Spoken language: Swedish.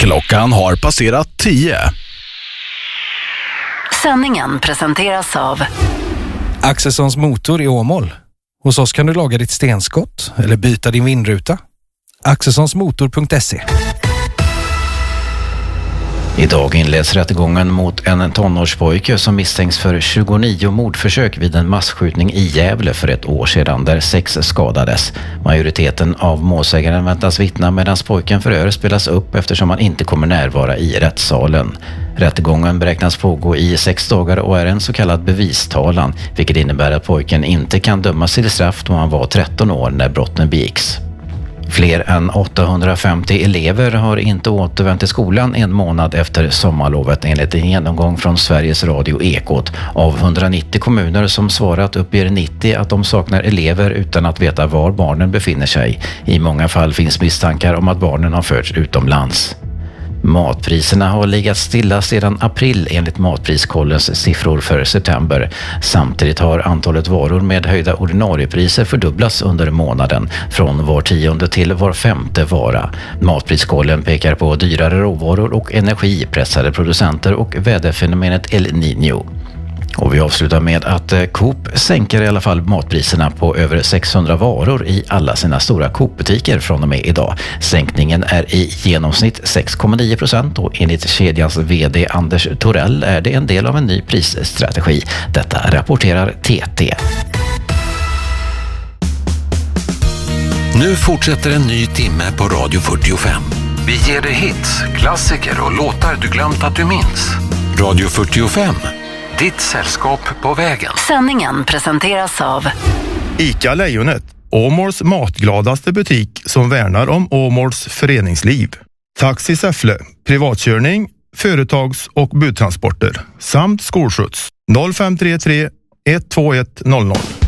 Klockan har passerat 10. Sändningen presenteras av Axelssons motor i Åmål. Hos oss kan du laga ditt stenskott eller byta din vindruta. Axelssonsmotor.se. Idag inleds rättegången mot en tonårspojke som misstänks för 29 mordförsök vid en massskjutning i Gävle för ett år sedan där 6 skadades. Majoriteten av målsägaren väntas vittna medan pojken förhör spelas upp eftersom han inte kommer närvara i rättssalen. Rättegången beräknas pågå i 6 dagar och är en så kallad bevistalan, vilket innebär att pojken inte kan dömas till straff då han var 13 år när brotten begicks. Fler än 850 elever har inte återvänt till skolan en månad efter sommarlovet enligt en genomgång från Sveriges Radio Ekot. Av 190 kommuner som svarat uppger 90 att de saknar elever utan att veta var barnen befinner sig. I många fall finns misstankar om att barnen har förts utomlands. Matpriserna har legat stilla sedan april enligt Matpriskollens siffror för september. Samtidigt har antalet varor med höjda ordinariepriser fördubblats under månaden, från var 10:e till var 5:e vara. Matpriskollen pekar på dyrare råvaror och energi, pressade producenter och väderfenomenet El Niño. Och vi avslutar med att Coop sänker i alla fall matpriserna på över 600 varor i alla sina stora Coop-butiker från och med idag. Sänkningen är i genomsnitt 6,9% och enligt kedjans vd Anders Torell är det en del av en ny prisstrategi. Detta rapporterar TT. Nu fortsätter en ny timme på Radio 45. Vi ger dig hits, klassiker och låtar du glömt att du minns. Radio 45. Ditt sällskap på vägen. Sändningen presenteras av ICA Lejonet, Åmåls matgladaste butik som värnar om Åmåls föreningsliv. Taxi Säffle, privatkörning, företags- och budtransporter samt skolskjuts. 0533 121 00.